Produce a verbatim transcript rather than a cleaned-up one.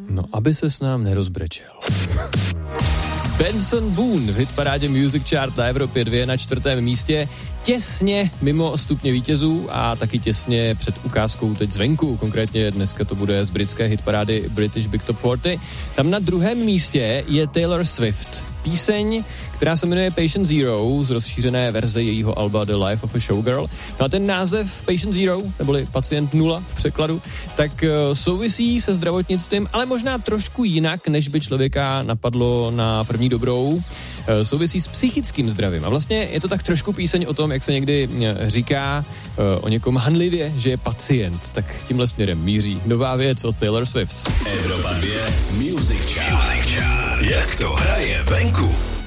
No, aby se s nám nerozbrečel. Benson Boone v hitparádě Music Chart na Evropě dva na čtvrtém místě, těsně mimo stupně vítězů a taky těsně před ukázkou teď zvenku. Konkrétně dneska to bude z britské hitparády British Big Top čtyřicet. Tam na druhém místě je Taylor Swift. Píseň, která se jmenuje Patient Zero z rozšířené verze jejího alba The Life of a Showgirl. No a ten název Patient Zero, neboli Pacient nula v překladu, tak uh, souvisí se zdravotnictvím, ale možná trošku jinak, než by člověka napadlo na první dobrou. Uh, souvisí s psychickým zdravím. A vlastně je to tak trošku píseň o tom, jak se někdy říká uh, o někom hanlivě, že je pacient. Tak tímhle směrem míří nová věc od Taylor Swift. Evropa dva Music Chart. Jak to hraje venku?